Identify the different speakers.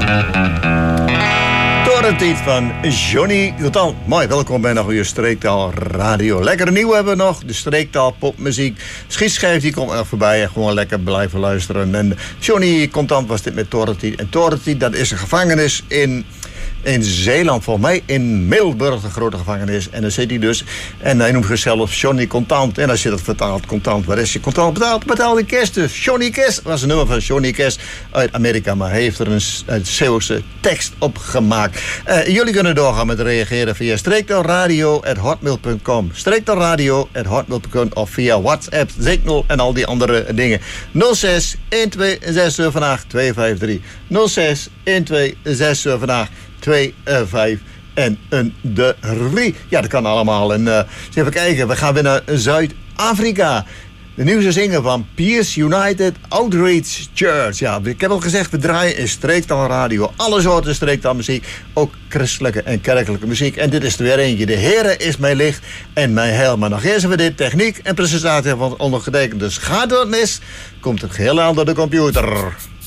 Speaker 1: Tijd van Johnny Contant. Mooi, welkom bij nog uw Streektaal Radio. Lekker nieuw hebben we nog. De Streektaal popmuziek. Schietschijf die komt er voorbij. En gewoon lekker blijven luisteren. En Johnny Contant was dit met Torretiet. En Torretiet, dat is een gevangenis in Zeeland, volgens mij in Middelburg, de grote gevangenis. En dan zit hij dus. En hij noemt zichzelf Johnny Contant. En als je dat vertaalt, contant, waar is je contant betaald? Betaal die kerst dus. Johnny Cash was een nummer van Johnny Cash uit Amerika. Maar hij heeft er een Zeeuwse tekst op gemaakt. Jullie kunnen doorgaan met reageren via streektaalradio@hotmail.com. Streektaalradio@hotmail.com of via WhatsApp, Signal en al die andere dingen. 06 12 vandaag 253. 06 12 vandaag 2-5 en een 3. Ja, dat kan allemaal. En eens even kijken, we gaan weer naar Zuid-Afrika. De nieuwste zinger van Pierce United Outreach Church. Ja, ik heb al gezegd, we draaien in streektaalradio. Alle soorten streektaalmuziek, ook christelijke en kerkelijke muziek. En dit is er weer eentje. De Heere is mijn licht en mijn heil. Maar nog eerst hebben we dit, techniek en presentatie van ondergetekend. Dus gaat het mis, komt het geheel aan door de computer.